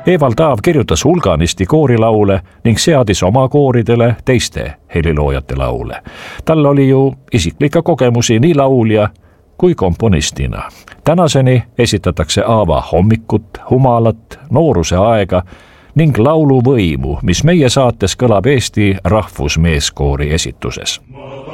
Evald Taav kirjutas hulganisti koorilaule ning seadis oma kooridele teiste heliloojate laule. Tal oli ju isiklikke kogemusi nii laulja kui komponistina. Tänaseni esitatakse Aava Hommikut, Humalat, Nooruse aega ning lauluvõimu, mis meie saates kõlab Eesti Rahvusmeeskoori esituses.